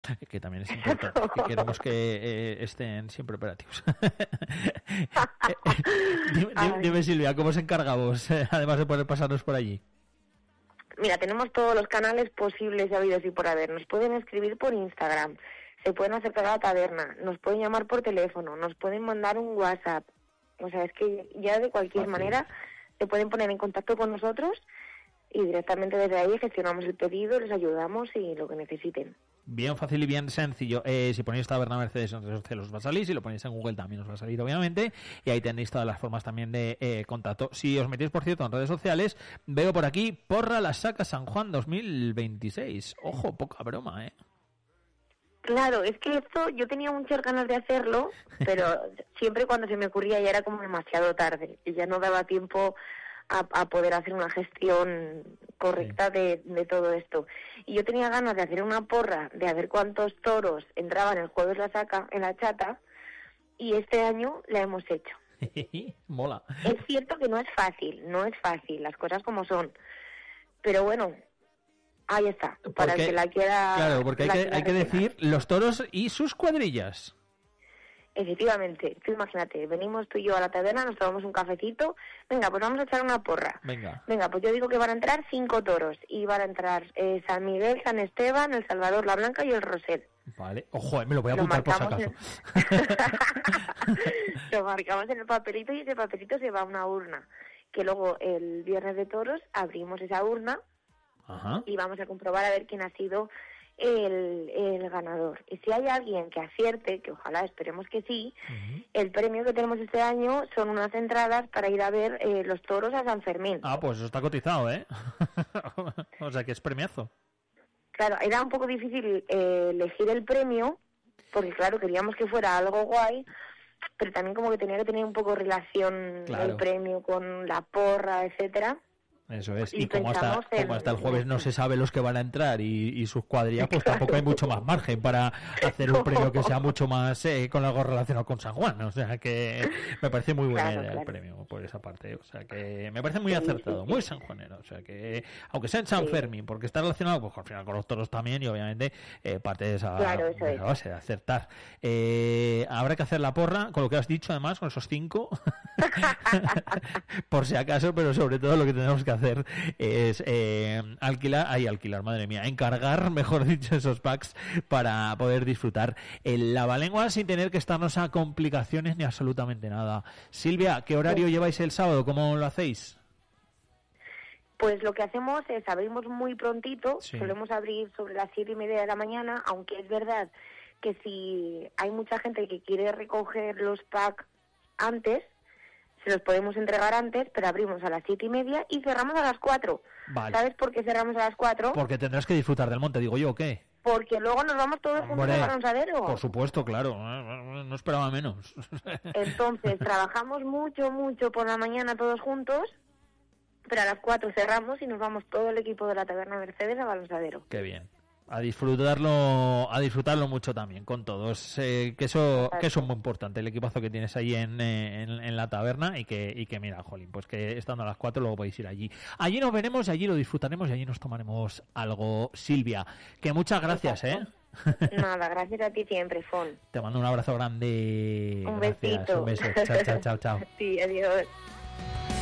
que también es importante, que queremos que estén siempre operativos. Dime, Silvia, ¿cómo os encargamos, además de poder pasarnos por allí? Mira, tenemos todos los canales posibles y habidos y por haber. Nos pueden escribir por Instagram, se pueden acercar a la taberna, nos pueden llamar por teléfono, nos pueden mandar un WhatsApp. O sea, es que ya de cualquier manera se pueden poner en contacto con nosotros y directamente desde ahí gestionamos el pedido, les ayudamos y lo que necesiten. Bien fácil y bien sencillo. Si ponéis Taberna Mercedes en redes sociales os va a salir, si lo ponéis en Google también os va a salir, obviamente, y ahí tenéis todas las formas también de contacto. Si os metéis, por cierto, en redes sociales, veo por aquí, Porra la Saca San Juan 2026. Ojo, poca broma, ¿eh? Claro, es que esto yo tenía muchas ganas de hacerlo, pero siempre cuando se me ocurría ya era como demasiado tarde y ya no daba tiempo a poder hacer una gestión correcta de todo esto. Y yo tenía ganas de hacer una porra de a ver cuántos toros entraban el jueves la saca en la chata, y este año la hemos hecho. Mola. Es cierto que no es fácil, las cosas como son, pero bueno, ahí está, para el que la quiera. Claro, porque hay que decir los toros y sus cuadrillas. Efectivamente, tú imagínate, venimos tú y yo a la taberna, nos tomamos un cafecito, venga, pues vamos a echar una porra. Venga, pues yo digo que van a entrar 5 toros, y van a entrar San Miguel, San Esteban, El Salvador, La Blanca y el Rosel. Vale, ojo, me lo voy a apuntar por si acaso. Lo marcamos en el papelito y ese papelito se va a una urna, que luego el viernes de toros abrimos esa urna. Ajá. Y vamos a comprobar a ver quién ha sido el ganador. Y si hay alguien que acierte, que ojalá esperemos que sí, el premio que tenemos este año son unas entradas para ir a ver los toros a San Fermín. Ah, pues eso está cotizado, ¿eh? O sea que es premiazo. Claro, era un poco difícil elegir el premio, porque claro, queríamos que fuera algo guay, pero también como que tenía que tener un poco relación el premio con la porra, etcétera. Eso es, y como hasta el jueves no se sabe los que van a entrar y sus cuadrillas, pues tampoco hay mucho más margen para hacer un premio que sea mucho más con algo relacionado con San Juan. O sea que me parece muy buena idea el premio por esa parte. O sea que me parece muy acertado, muy sanjuanero. O sea que, aunque sea en San Fermín, porque está relacionado pues al final con los toros también, y obviamente parte de esa base de acertar. Habrá que hacer la porra, con lo que has dicho además, con esos 5, por si acaso, pero sobre todo lo que tenemos que hacer es encargar, mejor dicho, esos packs para poder disfrutar el Lavalenguas sin tener que estarnos a complicaciones ni absolutamente nada. Silvia, ¿qué horario lleváis el sábado? ¿Cómo lo hacéis? Pues lo que hacemos es abrimos muy prontito, solemos abrir sobre las 7:30 de la mañana, aunque es verdad que si hay mucha gente que quiere recoger los packs antes, se los podemos entregar antes, pero abrimos a las 7:30 y cerramos a las 4. Vale. ¿Sabes por qué cerramos a las 4? Porque tendrás que disfrutar del monte, digo yo, ¿o qué? Porque luego nos vamos todos juntos al Balanzadero. Por supuesto, claro, no esperaba menos. Entonces, trabajamos mucho por la mañana todos juntos, pero a las 4 cerramos y nos vamos todo el equipo de la Taberna Mercedes a Balanzadero. Qué bien. A disfrutarlo mucho también con todos, que eso es muy importante, el equipazo que tienes ahí en la taberna, y que mira, jolín, pues que estando a las 4 luego podéis ir allí nos veremos y allí lo disfrutaremos y allí nos tomaremos algo. Silvia, que muchas gracias. Nada, gracias a ti siempre, Fon. Te mando un abrazo grande. Un besito. Un beso. Chao. Sí, adiós.